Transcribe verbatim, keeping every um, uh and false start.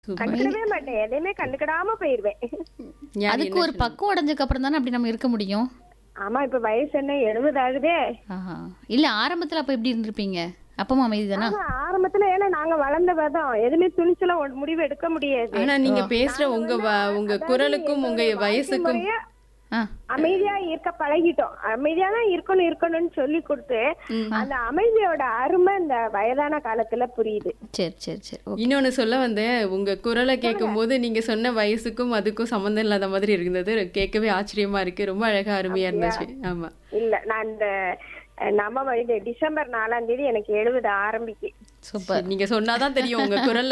Super. கண்டுக்கிடவே மாட்டேன். எதையுமே கண்டுக்கிடாம போயிருவேன். யார் அதுக்கு என்ன ஒரு சொன்னாங்க? பக்குவம் அடைஞ்சதுக்கு அப்புறம் தானே அப்படி நம்ம இருக்க முடியும். ஆமா, இப்ப வயசு என்ன எழுபது ஆகுதே. ஆஹா. இல்ல ஆரம்பத்துல அப்ப எப்படி இருந்திருப்பீங்க? அப்பவும் அமைதி தானா? ஆமா, ஆரம்பத்துல ஏன்னா நாங்க வளர்ந்த விதம் எதுவுமே துணிச்சலா ஒரு முடிவு எடுக்க முடியாது. ஆனா நீங்க ஓ. பேசுற நாங்க உங்க வந்து வ- உங்க அதாவது குரலுக்கும் உங்க எங்களுடைய வாழ்க்கை வயசுக்கும் முறைய ஆ. அமைதியா இருக்க பழகிட்டோம். அமைதியா தான் இருக்கணும் இருக்கணும்னு சொல்லி கொடுத்து அந்த அமைதியோட அருமை இந்த வயதான காலத்துல புரியுது. சரி சரி சரி ஓகே. இன்னொன்னு சொல்ல வந்தேன். உங்க குரலை கேட்கும் போது நீங்க சொன்ன வயசுக்கும் அதுக்கும் சம்மந்தம் இல்லாத மாதிரி இருந்தது. கேட்கவே ஆச்சரியமா இருக்கு. ரொம்ப அழகா அருமையா இருந்துச்சு. ஆமா. இல்ல, நான் இந்த அஹ், நம்ம இது டிசம்பர் நாலாம் தேதி எனக்கு எழுபது ஆரம்பிக்கு. சூப்பர். நீங்க சொன்னாதான் தெரியும் உங்க குரல்ல